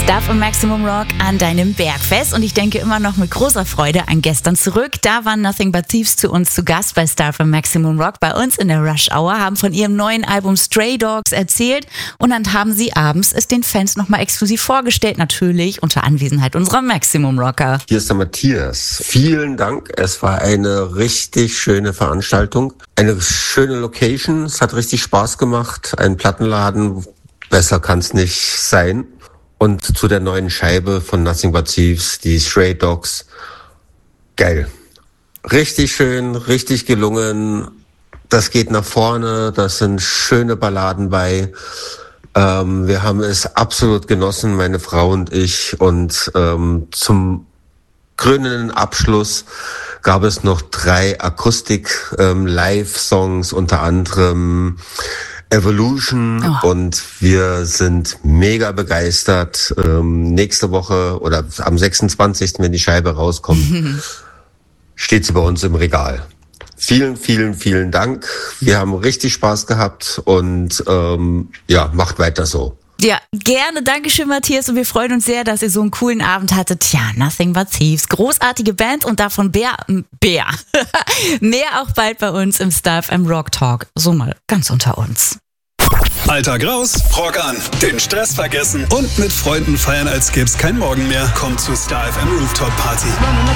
Stuff und Maximum Rock an deinem Bergfest. Und ich denke immer noch mit großer Freude an gestern zurück. Da waren Nothing But Thieves zu uns zu Gast bei Stuff und Maximum Rock bei uns in der Rush Hour, haben von ihrem neuen Album Stray Dogs erzählt und dann haben sie abends es den Fans nochmal exklusiv vorgestellt, natürlich unter Anwesenheit unserer Maximum Rocker. Hier ist der Matthias. Vielen Dank. Es war eine richtig schöne Veranstaltung. Eine schöne Location. Es hat richtig Spaß gemacht. Ein Plattenladen. Besser kann es nicht sein. Und zu der neuen Scheibe von Nothing But Thieves, die Stray Dogs. Geil. Richtig schön, richtig gelungen. Das geht nach vorne. Das sind schöne Balladen bei. Wir haben es absolut genossen, meine Frau und ich. Und zum krönenden Abschluss gab es noch 3 Akustik-Live-Songs, unter anderem Evolution, und wir sind mega begeistert. Nächste Woche oder am 26., wenn die Scheibe rauskommt, steht sie bei uns im Regal. Vielen, vielen, vielen Dank. Wir haben richtig Spaß gehabt und macht weiter so. Ja, gerne. Dankeschön, Matthias. Und wir freuen uns sehr, dass ihr so einen coolen Abend hattet. Tja, Nothing But Thieves. Großartige Band und davon Bär. Mehr auch bald bei uns im Stuff am Rock Talk. So mal ganz unter uns. Alltag raus, Rock an. Den Stress vergessen und mit Freunden feiern, als gäb's kein Morgen mehr. Kommt zu Star FM Rooftop Party.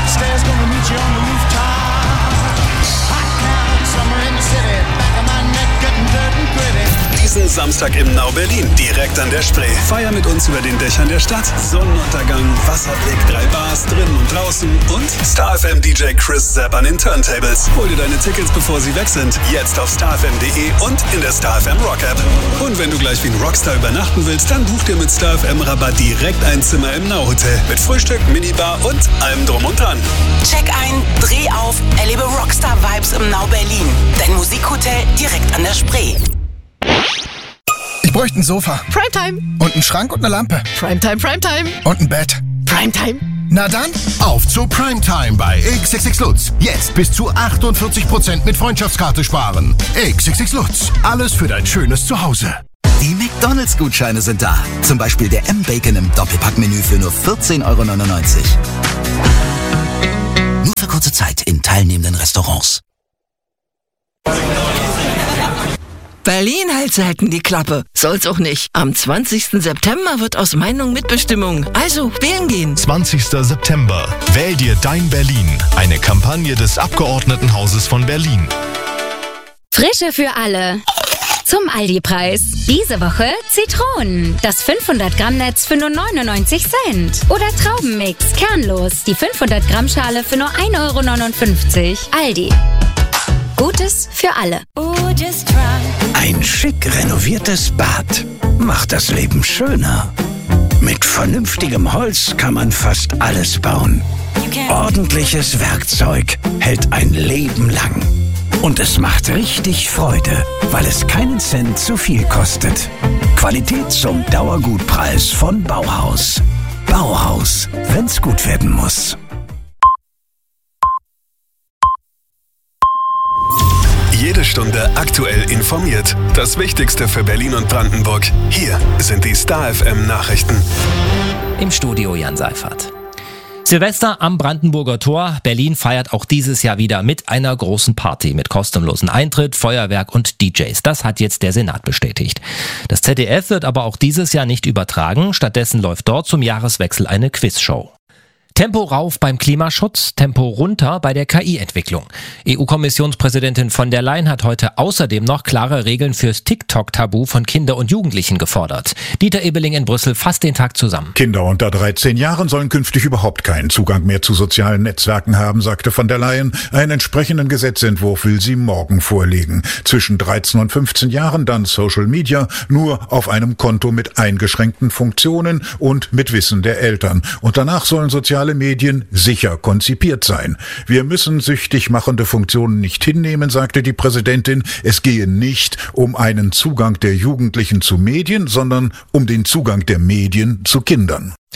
Diesen Samstag im Nau Berlin, direkt an der Spree. Feier mit uns über den Dächern der Stadt. Sonnenuntergang, Wasserblick, 3 Bars drinnen und draußen und Star FM DJ Chris Zapp an den Turntables. Hol dir deine Tickets, bevor sie weg sind. Jetzt auf starfm.de und in der Star FM Rock App. Und wenn du gleich wie ein Rockstar übernachten willst, dann buch dir mit Star FM Rabatt direkt ein Zimmer im Nau Hotel. Mit Frühstück, Minibar und allem drum und dran. Check ein, dreh auf, erlebe Rockstar-Vibes im Nau Berlin. Dein Musikhotel direkt an der Spree. Ich bräuchte ein Sofa. Primetime. Und einen Schrank und eine Lampe. Primetime, Primetime. Und ein Bett. Primetime. Na dann, auf zu Primetime bei XXX Lutz. Jetzt bis zu 48% mit Freundschaftskarte sparen. XXX Lutz. Alles für dein schönes Zuhause. Die McDonalds-Gutscheine sind da. Zum Beispiel der M-Bacon im Doppelpackmenü für nur 14,99 €. Nur für kurze Zeit in teilnehmenden Restaurants. Berlin hält selten die Klappe. Soll's auch nicht. Am 20. September wird aus Meinung Mitbestimmung. Also wählen gehen. 20. September. Wähl dir dein Berlin. Eine Kampagne des Abgeordnetenhauses von Berlin. Frische für alle. Zum Aldi-Preis. Diese Woche Zitronen. Das 500-Gramm-Netz für nur 99 Cent. Oder Traubenmix. Kernlos. Die 500-Gramm-Schale für nur 1,59 €. Aldi. Gutes für alle. Ein schick renoviertes Bad macht das Leben schöner. Mit vernünftigem Holz kann man fast alles bauen. Ordentliches Werkzeug hält ein Leben lang. Und es macht richtig Freude, weil es keinen Cent zu viel kostet. Qualität zum Dauergutpreis von Bauhaus. Bauhaus, wenn's gut werden muss. Jede Stunde aktuell informiert. Das Wichtigste für Berlin und Brandenburg. Hier sind die Star FM Nachrichten. Im Studio Jan Seifert. Silvester am Brandenburger Tor. Berlin feiert auch dieses Jahr wieder mit einer großen Party mit kostenlosen Eintritt, Feuerwerk und DJs. Das hat jetzt der Senat bestätigt. Das ZDF wird aber auch dieses Jahr nicht übertragen. Stattdessen läuft dort zum Jahreswechsel eine Quizshow. Tempo rauf beim Klimaschutz, Tempo runter bei der KI-Entwicklung. EU-Kommissionspräsidentin von der Leyen hat heute außerdem noch klare Regeln fürs TikTok-Tabu von Kinder und Jugendlichen gefordert. Dieter Ebeling in Brüssel fasst den Tag zusammen. Kinder unter 13 Jahren sollen künftig überhaupt keinen Zugang mehr zu sozialen Netzwerken haben, sagte von der Leyen. Einen entsprechenden Gesetzentwurf will sie morgen vorlegen. Zwischen 13 und 15 Jahren dann Social Media, nur auf einem Konto mit eingeschränkten Funktionen und mit Wissen der Eltern. Und danach sollen soziale Medien sicher konzipiert sein. Wir müssen süchtig machende Funktionen nicht hinnehmen, sagte die Präsidentin. Es gehe nicht um einen Zugang der Jugendlichen zu Medien, sondern um den Zugang der Medien zu Kindern.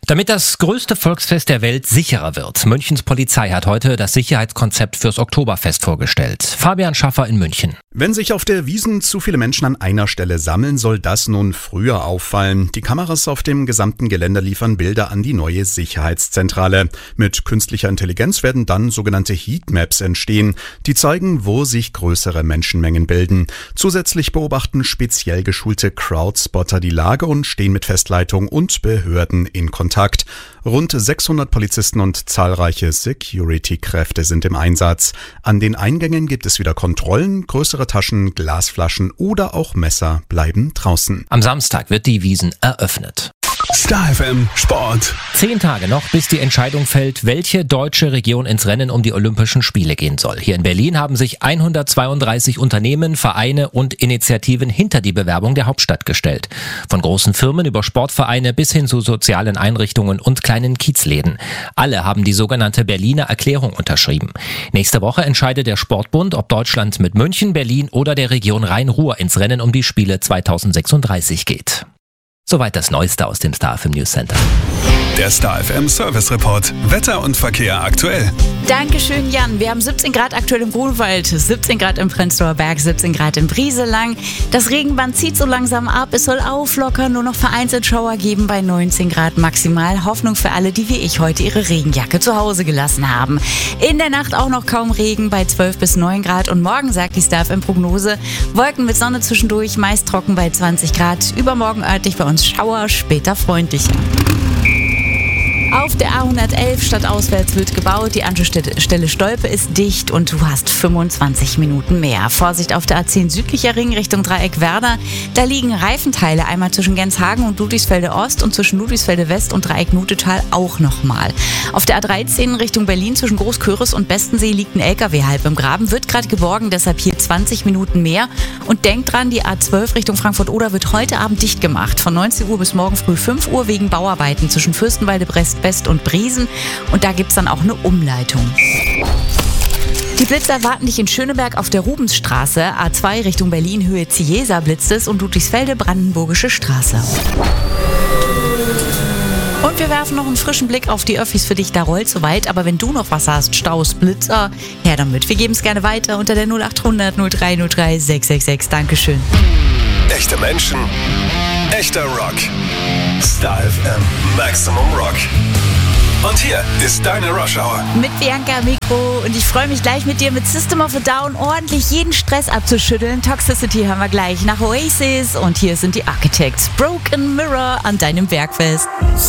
Damit das größte Volksfest der Welt sicherer wird. Münchens Polizei hat heute das Sicherheitskonzept fürs Oktoberfest vorgestellt. Fabian Schaffer in München. Wenn sich auf der Wiesn zu viele Menschen an einer Stelle sammeln, soll das nun früher auffallen. Die Kameras auf dem gesamten Gelände liefern Bilder an die neue Sicherheitszentrale. Mit künstlicher Intelligenz werden dann sogenannte Heatmaps entstehen, die zeigen, wo sich größere Menschenmengen bilden. Zusätzlich beobachten speziell geschulte Crowdspotter die Lage und stehen mit Festleitung und Behörden in Kontakt. Rund 600 Polizisten und zahlreiche Security-Kräfte sind im Einsatz. An den Eingängen gibt es wieder Kontrollen, größere Taschen, Glasflaschen oder auch Messer bleiben draußen. Am Samstag wird die Wiesn eröffnet. Star FM Sport. 10 Tage noch, bis die Entscheidung fällt, welche deutsche Region ins Rennen um die Olympischen Spiele gehen soll. Hier in Berlin haben sich 132 Unternehmen, Vereine und Initiativen hinter die Bewerbung der Hauptstadt gestellt. Von großen Firmen über Sportvereine bis hin zu sozialen Einrichtungen und kleinen Kiezläden. Alle haben die sogenannte Berliner Erklärung unterschrieben. Nächste Woche entscheidet der Sportbund, ob Deutschland mit München, Berlin oder der Region Rhein-Ruhr ins Rennen um die Spiele 2036 geht. Soweit das Neueste aus dem Star FM News Center. Der Star FM Service Report. Wetter und Verkehr aktuell. Dankeschön, Jan. Wir haben 17 Grad aktuell im Grunwald, 17 Grad im Prenzlauer Berg, 17 Grad in Brieselang. Das Regenband zieht so langsam ab. Es soll auflockern, nur noch vereinzelt Schauer geben bei 19 Grad maximal. Hoffnung für alle, die wie ich heute ihre Regenjacke zu Hause gelassen haben. In der Nacht auch noch kaum Regen bei 12 bis 9 Grad. Und morgen sagt die Star FM Prognose, Wolken mit Sonne zwischendurch, meist trocken bei 20 Grad. Übermorgen örtlich bei uns Schauer, später freundlicher. Auf der A111 stadtauswärts wird gebaut, die Anschlussstelle Stolpe ist dicht und du hast 25 Minuten mehr. Vorsicht auf der A10 südlicher Ring Richtung Dreieck Werder. Da liegen Reifenteile einmal zwischen Genshagen und Ludwigsfelde Ost und zwischen Ludwigsfelde West und Dreieck Nutetal auch nochmal. Auf der A13 Richtung Berlin zwischen Großköris und Bestensee liegt ein LKW halb im Graben, wird gerade geborgen, deshalb hier 20 Minuten mehr. Und denkt dran, die A12 Richtung Frankfurt-Oder wird heute Abend dicht gemacht. Von 19 Uhr bis morgen früh 5 Uhr wegen Bauarbeiten zwischen Fürstenwalde, Brest, West und Briesen. Und da gibt es dann auch eine Umleitung. Die Blitzer warten dich in Schöneberg auf der Rubensstraße. A2 Richtung Berlin, Höhe Ziesa blitzt es und Ludwigsfelde, Brandenburgische Straße. Und wir werfen noch einen frischen Blick auf die Öffis für dich, da rollt soweit. Aber wenn du noch was hast, Staus, Blitzer, her damit. Wir geben es gerne weiter unter der 0800 0303 666. Dankeschön. Echte Menschen, echter Rock. Star FM Maximum Rock. Und hier ist deine Rush Hour. Mit Bianca am Mikro und ich freue mich gleich mit dir mit System of a Down ordentlich jeden Stress abzuschütteln. Toxicity haben wir gleich nach Oasis und hier sind die Architects. Broken Mirror an deinem Bergfest.